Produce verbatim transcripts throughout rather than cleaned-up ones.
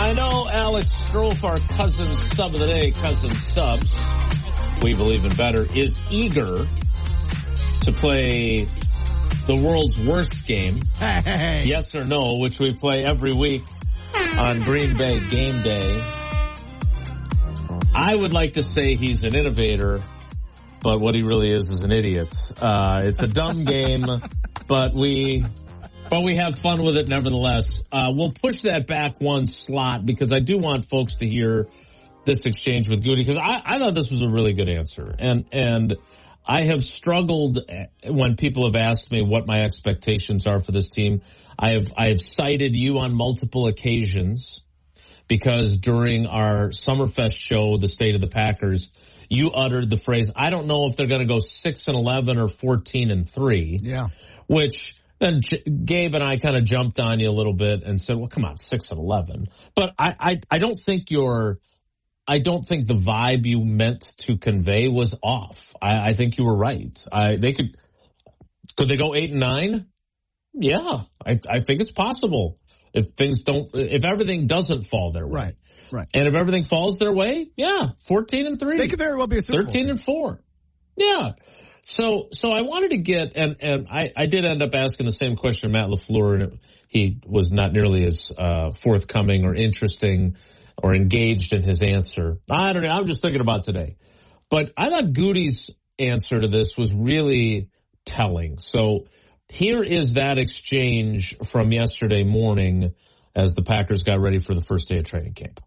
I know Alex Strofe, our cousin sub of the day, cousin subs, we believe in better, is eager to play the world's worst game, hey. yes or no, which we play every week on Green Bay Game Day. I would like to say he's an innovator, but what he really is is an idiot. Uh, it's a dumb game, but we... But we have fun with it nevertheless. Uh, we'll push that back one slot because I do want folks to hear this exchange with Goody because I, I thought this was a really good answer. And and I have struggled when people have asked me what my expectations are for this team. I have I have cited you on multiple occasions because during our Summerfest show, The State of the Packers, you uttered the phrase, I don't know if they're going to go six and eleven or fourteen and three. Yeah. Which... Then J- Gabe and I kind of jumped on you a little bit and said, well, come on, six and eleven. But I, I, I don't think your, I don't think the vibe you meant to convey was off. I, I think you were right. I, they could, could they go eight and nine? Yeah, I, I think it's possible. If things don't, if everything doesn't fall their way. Right, right. And if everything falls their way, yeah, fourteen and three. They could very well be a Super Bowl thirteen team. and four. Yeah. So, so I wanted to get, and, and I, I did end up asking the same question to Matt LaFleur, and it, he was not nearly as uh, forthcoming or interesting or engaged in his answer. I don't know. I'm just thinking about today. But I thought Goody's answer to this was really telling. So here is that exchange from yesterday morning as the Packers got ready for the first day of training camp.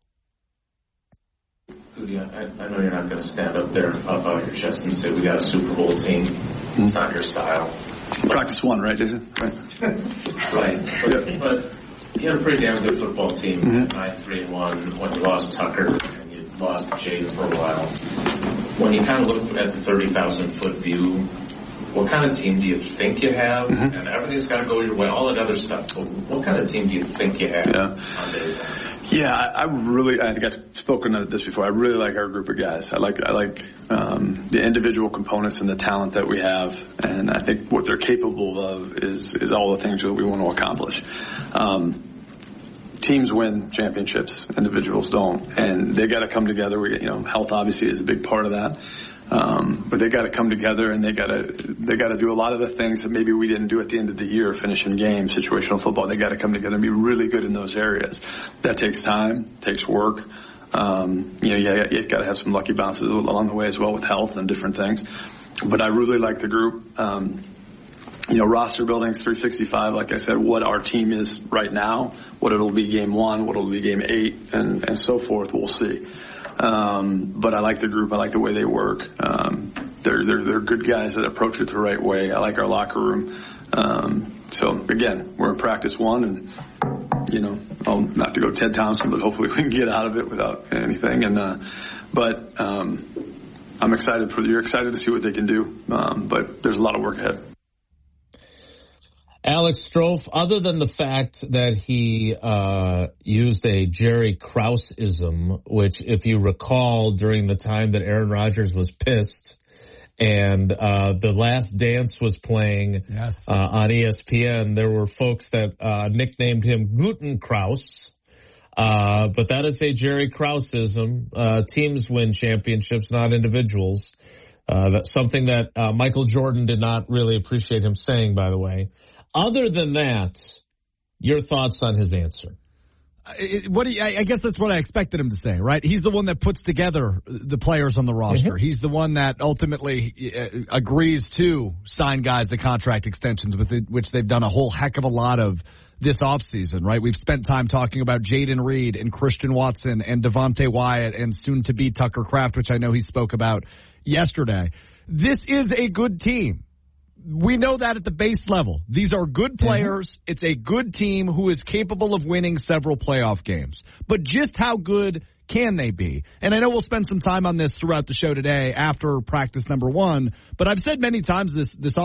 I, I know you're not going to stand up there up out your chest and say we got a Super Bowl team. Mm-hmm. It's not your style. Practice one, right, Jason? Right. Right. But, but you had a pretty damn good football team. Mm-hmm. nine three and one when you lost Tucker and you lost Jaden for a while. When you kind of look at the thirty thousand foot view, what kind of team do you think you have? Mm-hmm. And everything's got to go your way, all that other stuff. But what kind of team do you think you have yeah. on day one? Yeah, I really, I think I've spoken of this before. I really like our group of guys. I like, I like, um, the individual components and the talent that we have. And I think what they're capable of is, is all the things that we want to accomplish. Um, teams win championships, individuals don't. And they got to come together. We, you know, health obviously is a big part of that. Um, but they got to come together and they got to they got to do a lot of the things that maybe we didn't do at the end of the year, finishing games, situational football. They got to come together and be really good in those areas. That takes time, takes work. Um, you know, you, you got to have some lucky bounces along the way as well with health and different things. But I really like the group. Um, you know, roster building three sixty-five. Like I said, what our team is right now, what it'll be game one, what it'll be game eight, and and so forth. We'll see. Um, but I like the group. I like the way they work. Um, they're, they're, they're good guys that approach it the right way. I like our locker room. Um, so again, we're in practice one and, you know, I'll not to go Ted Thompson, but hopefully we can get out of it without anything. And, uh, but, um, I'm excited for, you're excited to see what they can do. Um, but there's a lot of work ahead. Alex Strofe, other than the fact that he uh used a Jerry Krause-ism, which if you recall during the time that Aaron Rodgers was pissed and uh The Last Dance was playing yes. uh, on E S P N, there were folks that uh nicknamed him Gluten Kraus. Uh, but that is a Jerry Krause-ism. Uh, teams win championships, not individuals. Uh, that's something that uh, Michael Jordan did not really appreciate him saying, by the way. Other than that, your thoughts on his answer? It, what do you, I, I guess that's what I expected him to say, right? He's the one that puts together the players on the roster. Mm-hmm. He's the one that ultimately uh, agrees to sign guys to contract extensions, with it, which they've done a whole heck of a lot of this offseason, right? We've spent time talking about Jaden Reed and Christian Watson and Devontae Wyatt and soon-to-be Tucker Kraft, which I know he spoke about yesterday. This is a good team. We know that at the base level. These are good players. Mm-hmm. It's a good team who is capable of winning several playoff games. But just how good can they be? And I know we'll spend some time on this throughout the show today after practice number one, but I've said many times this this